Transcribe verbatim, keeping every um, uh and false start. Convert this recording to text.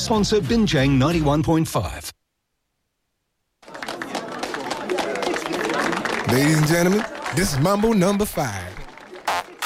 Sponsor Binjang ninety-one point five. Ladies and gentlemen, this is Mambo number five.